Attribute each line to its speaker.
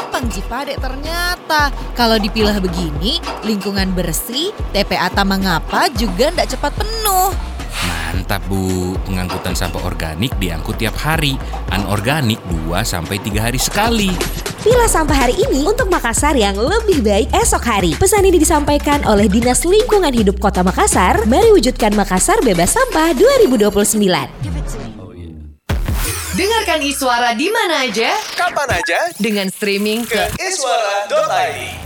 Speaker 1: gampang Cipade ternyata. Kalau dipilah begini, lingkungan bersih, TPA Tamangapa juga ndak cepat penuh.
Speaker 2: Mantap Bu, pengangkutan sampah organik diangkut tiap hari, anorganik 2-3 hari sekali.
Speaker 3: Pilah sampah hari ini untuk Makassar yang lebih baik esok hari. Pesan ini disampaikan oleh Dinas Lingkungan Hidup Kota Makassar. Mari wujudkan Makassar bebas sampah 2029.
Speaker 4: Dengarkan Iswara di mana aja,
Speaker 5: kapan aja,
Speaker 4: dengan streaming
Speaker 5: ke iswara.id.